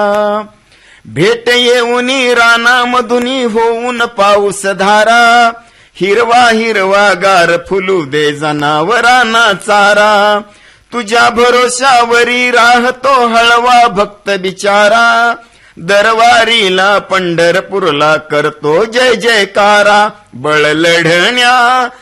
भेट येऊनी रानामधुनी होऊन पाऊस धारा, हिरवा हिरवा गार फुलू दे जनावरांना चारा. तुझ्या भरोशावरी राहतो हळवा भक्त बिचारा, दरवारीला पंढरपूरला करतो जय जयकारा. बळ लढण्या